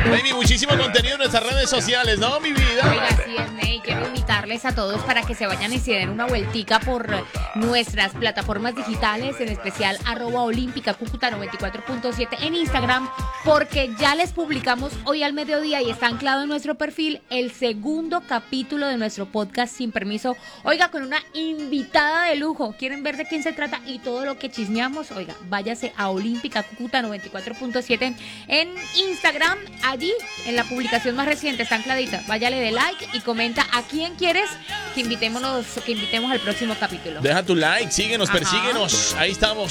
Baby, muchísimo contenido en nuestras redes sociales, ¿no, mi vida? Oiga, así es, Ney. Quiero invitarles a todos para que se vayan y se den una vueltica por nuestras plataformas digitales, en especial @olímpica Cúcuta 94.7 en Instagram, porque ya les publicamos hoy al mediodía y está anclado en nuestro perfil el segundo capítulo de nuestro podcast Sin Permiso. Oiga, con una invitada de lujo. ¿Quieren ver de quién se trata y todo lo que chismeamos? Oiga, váyase a Olímpica Cúcuta 94.7 en Instagram. Allí, en la publicación más reciente, está ancladita. Váyale de like y comenta a quién quieres que invitemos al próximo capítulo. Deja tu like, síguenos, Ajá. persíguenos. Ahí estamos.